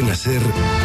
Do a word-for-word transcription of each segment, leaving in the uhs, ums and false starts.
Cadena SER,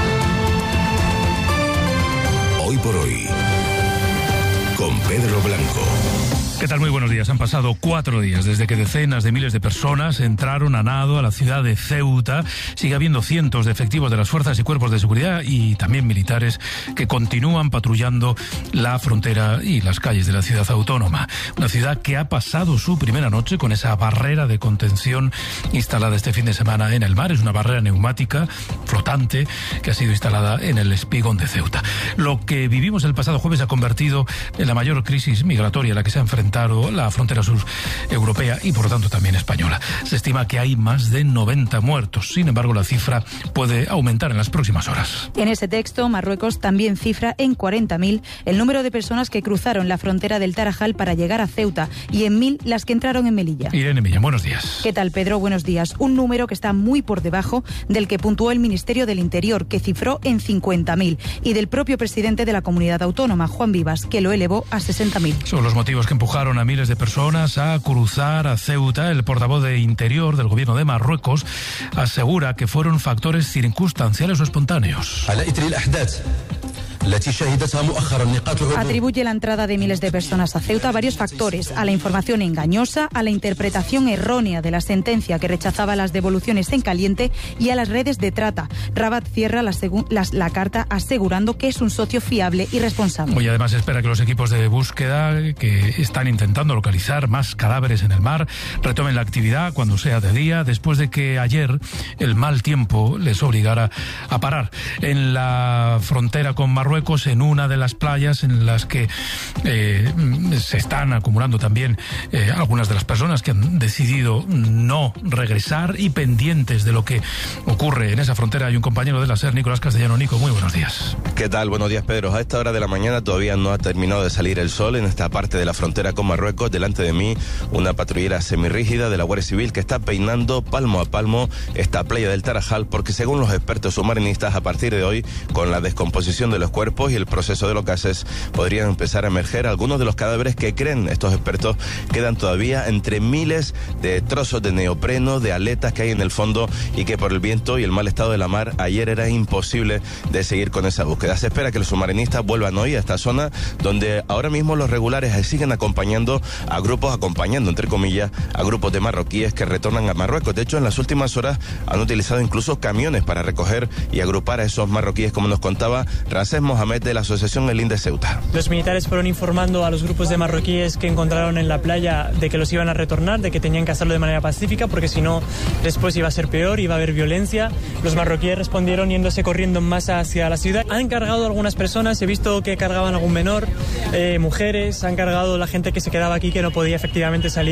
Hoy por Hoy, con Pedro Blanco. ¿Qué tal? Muy buenos días. Han pasado cuatro días desde que decenas de miles de personas entraron a nado a la ciudad de Ceuta. Sigue habiendo cientos de efectivos de las fuerzas y cuerpos de seguridad y también militares que continúan patrullando la frontera y las calles de la ciudad autónoma. Una ciudad que ha pasado su primera noche con esa barrera de contención instalada este fin de semana en el mar. Es una barrera neumática flotante que ha sido instalada en el espigón de Ceuta. Lo que vivimos el pasado jueves ha convertido en la mayor crisis migratoria a la que se ha enfrentado la frontera sur europea y por lo tanto también española. Se estima que hay más de noventa muertos. Sin embargo, la cifra puede aumentar en las próximas horas. En ese texto, Marruecos también cifra en cuarenta mil el número de personas que cruzaron la frontera del Tarajal para llegar a Ceuta y en mil las que entraron en Melilla. Irene Millán, buenos días. ¿Qué tal, Pedro? Buenos días. Un número que está muy por debajo del que puntuó el Ministerio del Interior, que cifró en cincuenta mil, y del propio presidente de la comunidad autónoma, Juan Vivas, que lo elevó a sesenta mil. Son los motivos que empujaron a miles de personas a cruzar a Ceuta. El portavoz de Interior del gobierno de Marruecos asegura que fueron factores circunstanciales o espontáneos. Atribuye la entrada de miles de personas a Ceuta a varios factores: a la información engañosa, a la interpretación errónea de la sentencia que rechazaba las devoluciones en caliente y a las redes de trata. Rabat cierra la, la, la carta asegurando que es un socio fiable y responsable. Hoy además espera que los equipos de búsqueda que están intentando localizar más cadáveres en el mar retomen la actividad cuando sea de día, después de que ayer el mal tiempo les obligara a parar. En la frontera con Marruecos, en una de las playas en las que eh, se están acumulando también eh, algunas de las personas que han decidido no regresar y pendientes de lo que ocurre en esa frontera. Hay un compañero de la SER, Nicolás Castellano. Nico, muy buenos días. ¿Qué tal? Buenos días, Pedro. A esta hora de la mañana todavía no ha terminado de salir el sol en esta parte de la frontera con Marruecos. Delante de mí, una patrullera semirrígida de la Guardia Civil que está peinando palmo a palmo esta playa del Tarajal, porque según los expertos submarinistas, a partir de hoy, con la descomposición de los cuerpos y el proceso de los gases, podrían empezar a emerger algunos de los cadáveres que creen estos expertos quedan todavía entre miles de trozos de neopreno, de aletas que hay en el fondo y que por el viento y el mal estado de la mar ayer era imposible de seguir con esa búsqueda. Se espera que los submarinistas vuelvan hoy a esta zona donde ahora mismo los regulares siguen acompañando a grupos, acompañando entre comillas, a grupos de marroquíes que retornan a Marruecos. De hecho, en las últimas horas han utilizado incluso camiones para recoger y agrupar a esos marroquíes, como nos contaba Ramsés Mohamed de la asociación El Inde Ceuta. Los militares fueron informando a los grupos de marroquíes que encontraron en la playa de que los iban a retornar, de que tenían que hacerlo de manera pacífica, porque si no, después iba a ser peor, iba a haber violencia. Los marroquíes respondieron yéndose corriendo en masa hacia la ciudad. Han cargado a algunas personas, he visto que cargaban a algún menor, eh, mujeres, han cargado la gente que se quedaba aquí, que no podía efectivamente salir